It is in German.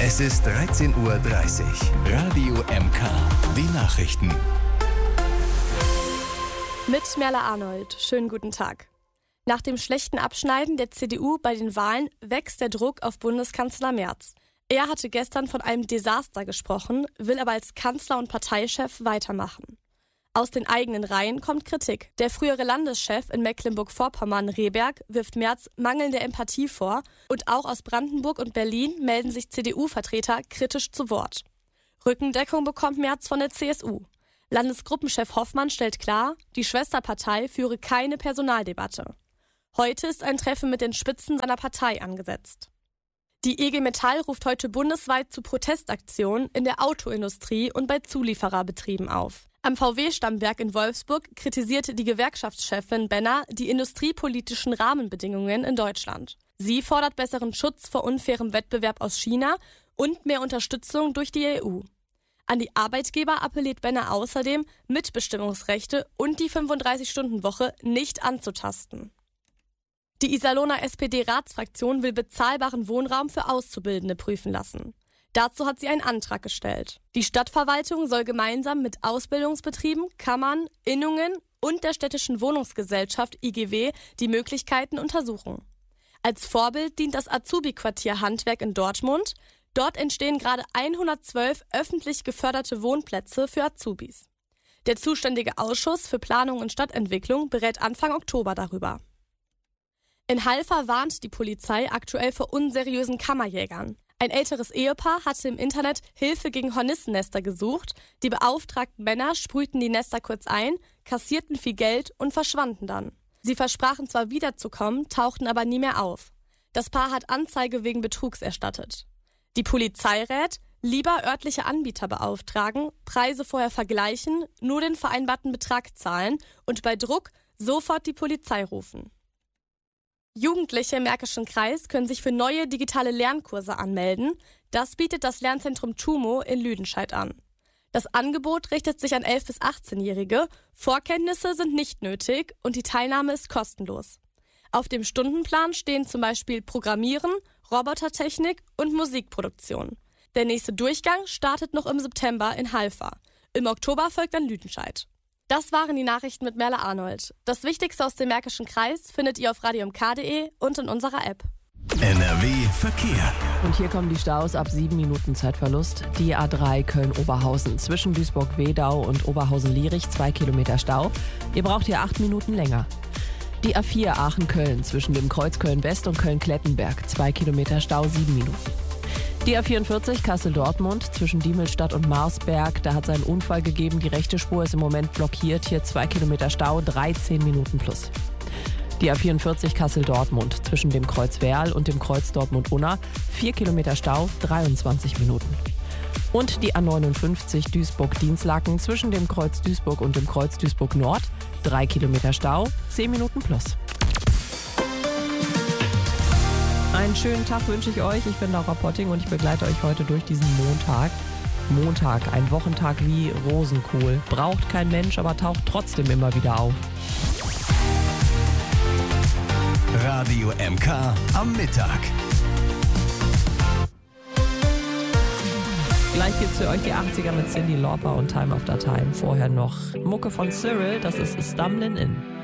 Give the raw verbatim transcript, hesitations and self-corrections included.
Es ist dreizehn Uhr dreißig. Radio M K. Die Nachrichten. Mit Merle Arnold. Schönen guten Tag. Nach dem schlechten Abschneiden der C D U bei den Wahlen wächst der Druck auf Bundeskanzler Merz. Er hatte gestern von einem Desaster gesprochen, will aber als Kanzler und Parteichef weitermachen. Aus den eigenen Reihen kommt Kritik. Der frühere Landeschef in Mecklenburg-Vorpommern, Rehberg, wirft Merz mangelnde Empathie vor und auch aus Brandenburg und Berlin melden sich C D U-Vertreter kritisch zu Wort. Rückendeckung bekommt Merz von der C S U. Landesgruppenchef Hoffmann stellt klar, die Schwesterpartei führe keine Personaldebatte. Heute ist ein Treffen mit den Spitzen seiner Partei angesetzt. Die I G Metall ruft heute bundesweit zu Protestaktionen in der Autoindustrie und bei Zuliefererbetrieben auf. Am V W-Stammwerk in Wolfsburg kritisierte die Gewerkschaftschefin Benner die industriepolitischen Rahmenbedingungen in Deutschland. Sie fordert besseren Schutz vor unfairem Wettbewerb aus China und mehr Unterstützung durch die E U. An die Arbeitgeber appelliert Benner außerdem, Mitbestimmungsrechte und die fünfunddreißig-Stunden-Woche nicht anzutasten. Die Iserlohner S P D-Ratsfraktion will bezahlbaren Wohnraum für Auszubildende prüfen lassen. Dazu hat sie einen Antrag gestellt. Die Stadtverwaltung soll gemeinsam mit Ausbildungsbetrieben, Kammern, Innungen und der städtischen Wohnungsgesellschaft I G W die Möglichkeiten untersuchen. Als Vorbild dient das Azubi-Quartier Handwerk in Dortmund. Dort entstehen gerade hundertzwölf öffentlich geförderte Wohnplätze für Azubis. Der zuständige Ausschuss für Planung und Stadtentwicklung berät Anfang Oktober darüber. In Halver warnt die Polizei aktuell vor unseriösen Kammerjägern. Ein älteres Ehepaar hatte im Internet Hilfe gegen Hornissennester gesucht. Die beauftragten Männer sprühten die Nester kurz ein, kassierten viel Geld und verschwanden dann. Sie versprachen zwar wiederzukommen, tauchten aber nie mehr auf. Das Paar hat Anzeige wegen Betrugs erstattet. Die Polizei rät, lieber örtliche Anbieter beauftragen, Preise vorher vergleichen, nur den vereinbarten Betrag zahlen und bei Druck sofort die Polizei rufen. Jugendliche im Märkischen Kreis können sich für neue digitale Lernkurse anmelden. Das bietet das Lernzentrum TUMO in Lüdenscheid an. Das Angebot richtet sich an elf- bis achtzehnjährige. Vorkenntnisse sind nicht nötig und die Teilnahme ist kostenlos. Auf dem Stundenplan stehen zum Beispiel Programmieren, Robotertechnik und Musikproduktion. Der nächste Durchgang startet noch im September in Halver. Im Oktober folgt dann Lüdenscheid. Das waren die Nachrichten mit Merle Arnold. Das Wichtigste aus dem Märkischen Kreis findet ihr auf radio m k punkt d e und in unserer App. N R W Verkehr. Und hier kommen die Staus ab sieben Minuten Zeitverlust. Die A drei Köln-Oberhausen zwischen Duisburg-Wedau und Oberhausen-Lierich, zwei Kilometer Stau. Ihr braucht hier acht Minuten länger. Die A vier Aachen-Köln zwischen dem Kreuz Köln-West und Köln-Klettenberg, zwei Kilometer Stau, sieben Minuten. Die A vierundvierzig Kassel-Dortmund zwischen Diemelstadt und Marsberg, da hat es einen Unfall gegeben. Die rechte Spur ist im Moment blockiert. Hier zwei Kilometer Stau, dreizehn Minuten plus. Die A vierundvierzig Kassel-Dortmund zwischen dem Kreuz Werl und dem Kreuz Dortmund-Unna, vier Kilometer Stau, dreiundzwanzig Minuten. Und die A neunundfünfzig Duisburg-Dienstlaken zwischen dem Kreuz Duisburg und dem Kreuz Duisburg-Nord, drei Kilometer Stau, zehn Minuten plus. Einen schönen Tag wünsche ich euch. Ich bin Laura Potting und ich begleite euch heute durch diesen Montag. Montag, ein Wochentag wie Rosenkohl. Braucht kein Mensch, aber taucht trotzdem immer wieder auf. Radio M K am Mittag. Gleich gibt's für euch die achtziger mit Cyndi Lauper und Time After Time. Vorher noch Mucke von Cyril, das ist Stumbling In.